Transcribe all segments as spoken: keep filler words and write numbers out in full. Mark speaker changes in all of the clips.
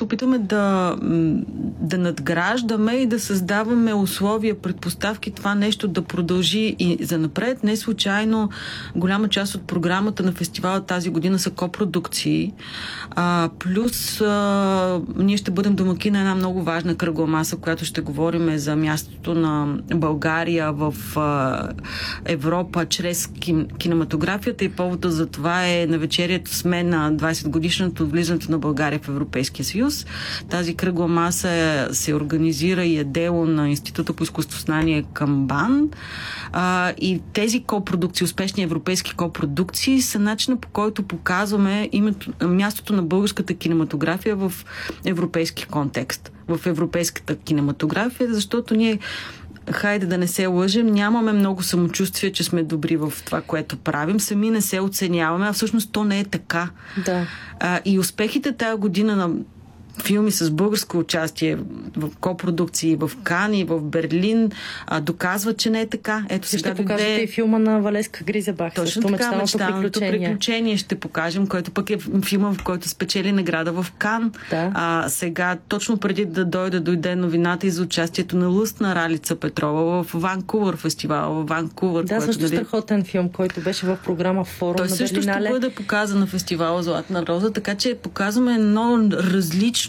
Speaker 1: опитваме да, да надграждаме и да създаваме условия, предпоставки това нещо да продължи и занапред. Не случайно голяма част от програмата на фестивала тази година са копродукции. А, плюс а, ние ще бъдем домаки на една много важна кръгла маса, в която ще говорим за мястото на България в а, Европа чрез кин, кинематографията и повода за това е на вечерието с мен на двайсет годишното от влизането на България в Европейския съюз. Тази кръгла маса е, се организира и е дело на Института по изкуствознание към БАН. А, и тези копродукции, успешни европейски копродукции са начина, по който показваме името, мястото на българската кинематография в европейски контекст, в европейската кинематография, защото ние, хайде да не се лъжем, нямаме много самочувствие, че сме добри в това, което правим. Сами не се оценяваме, а всъщност то не е така.
Speaker 2: Да.
Speaker 1: А, и успехите тази година на филми с българско участие в копродукции в Кан и в Берлин а, доказват, че не е така. Ето сега
Speaker 2: ще покажете
Speaker 1: дойде...
Speaker 2: и филма на Валеска Гризебах.
Speaker 1: Точно
Speaker 2: също
Speaker 1: така,
Speaker 2: мечтаното приключение.
Speaker 1: приключение ще покажем, който пък е филма, в който спечели награда в Кан.
Speaker 2: Да.
Speaker 1: А, сега, точно преди да дойде, дойде новината и за участието на Лъсна Ралица Петрова в Ванкувър фестивал, в Ванкувър.
Speaker 2: Да,
Speaker 1: който,
Speaker 2: също
Speaker 1: нали...
Speaker 2: страхотен филм, който беше в програма Форум
Speaker 1: Той
Speaker 2: на
Speaker 1: също
Speaker 2: Берлинале.
Speaker 1: ще бъде показан на фестивала Златна роза, така че показваме едно различно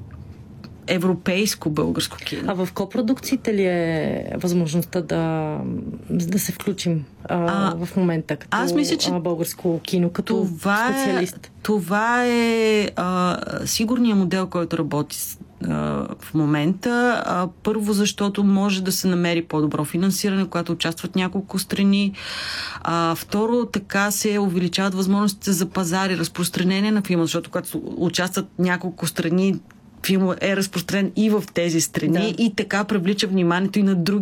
Speaker 1: европейско българско кино.
Speaker 2: А в копродукциите ли е възможността да, да се включим а, а, в момента като
Speaker 1: аз мисля, че
Speaker 2: българско кино, като
Speaker 1: това
Speaker 2: специалист?
Speaker 1: Е, това е а, сигурният модел, който работи а, в момента. А, първо, защото може да се намери по-добро финансиране, когато участват няколко страни. А, второ, така се увеличават възможностите за пазари, разпространение на филма, защото когато участват няколко страни, филмът е разпространен и в тези страни, да. И така привлича вниманието и на други